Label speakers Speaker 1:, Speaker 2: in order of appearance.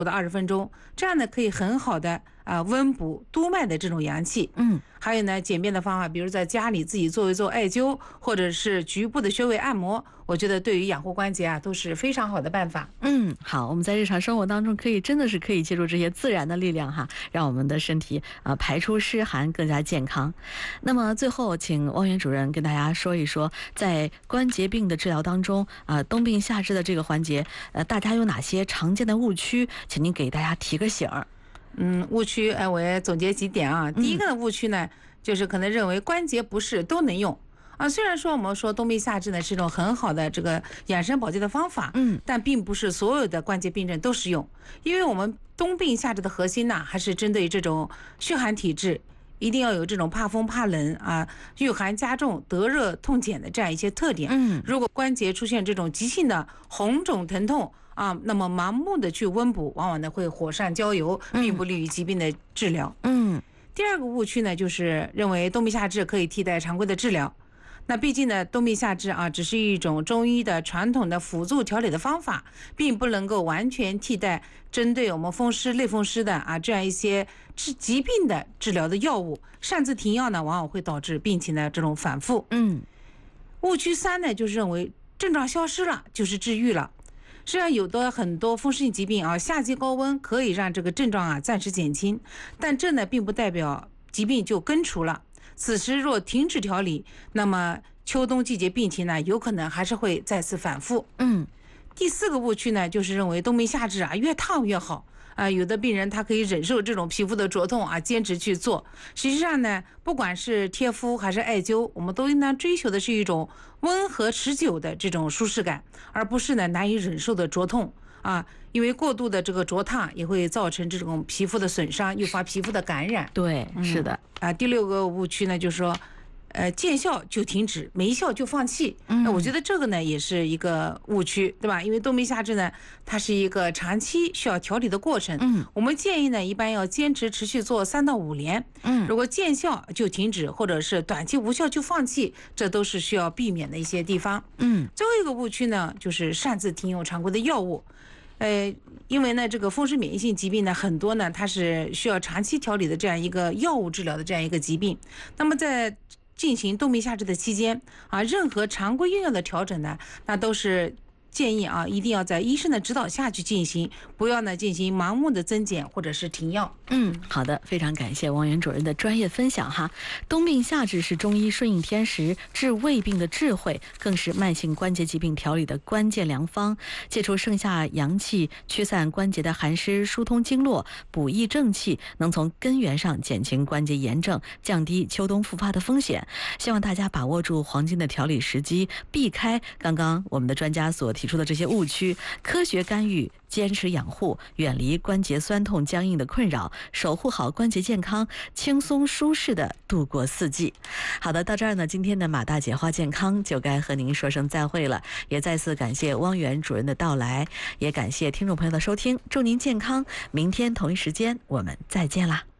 Speaker 1: 到20分钟，这样呢可以很好的温补督脉的这种阳气。还有呢简便的方法，比如在家里自己做一做艾灸，或者是局部的穴位按摩，我觉得对于养护关节都是非常好的办法。
Speaker 2: 好，我们在日常生活当中真的是可以借助这些自然的力量哈，让我们的身体排出湿寒，更加健康。那么最后，请汪源主任跟大家说一说，在关节病的治疗当中冬病夏治的这个环节，大家有哪些常见的误区，请您给大家提个醒儿。
Speaker 1: 误区，我也总结几点啊。第一个的误区呢，就是可能认为关节不适都能用。虽然说我们说冬病夏治呢是一种很好的这个养生保健的方法，但并不是所有的关节病症都适用，因为我们冬病夏治的核心呢还是针对这种虚寒体质，一定要有这种怕风怕冷遇寒加重、得热痛减的这样一些特点。如果关节出现这种急性的红肿疼痛那么盲目的去温补，往往呢会火上浇油，并不利于疾病的治疗。第二个误区呢，就是认为冬病夏治可以替代常规的治疗。那毕竟呢，冬病夏治只是一种中医的传统的辅助调理的方法，并不能够完全替代针对我们风湿、类风湿的这样一些疾病的治疗的药物。擅自停药呢，往往会导致病情的这种反复。误区3呢，就是认为症状消失了就是治愈了。实际上有的很多风湿性疾病夏季高温可以让这个症状暂时减轻，但这呢并不代表疾病就根除了。此时若停止调理，那么秋冬季节病情呢有可能还是会再次反复。第4个误区呢，就是认为冬病夏治越烫越好。有的病人他可以忍受这种皮肤的灼痛坚持去做。实际上呢，不管是贴敷还是艾灸，我们都应当追求的是一种温和持久的这种舒适感，而不是呢难以忍受的灼痛因为过度的这个灼烫也会造成这种皮肤的损伤，诱发皮肤的感染。
Speaker 2: 对，是的。
Speaker 1: 第6个误区呢，就是说见效就停止，没效就放弃。我觉得这个呢也是一个误区，对吧？因为冬病夏治呢，它是一个长期需要调理的过程。我们建议呢，一般要坚持持续做3到5年。如果见效就停止，或者是短期无效就放弃，这都是需要避免的一些地方。最后一个误区呢，就是擅自停用常规的药物。因为呢，这个风湿免疫性疾病呢，很多呢它是需要长期调理的这样一个药物治疗的这样一个疾病。那么在进行冬病夏治的期间任何常规用药的调整呢，那都是建议一定要在医生的指导下去进行，不要呢进行盲目的增减或者是停药。
Speaker 2: 好的，非常感谢汪源主任的专业分享哈。冬病夏治是中医顺应天时治胃病的智慧，更是慢性关节疾病调理的关键良方。借助盛夏阳气，驱散关节的寒湿，疏通经络，补益正气，能从根源上减轻关节炎症，降低秋冬复发的风险。希望大家把握住黄金的调理时机，避开刚刚我们的专家所提出的这些误区，科学干预，坚持养护，远离关节酸痛僵硬的困扰，守护好关节健康，轻松舒适的度过4季。好的，到这儿呢，今天的马大姐话健康就该和您说声再会了。也再次感谢汪源主任的到来，也感谢听众朋友的收听，祝您健康。明天同一时间我们再见啦。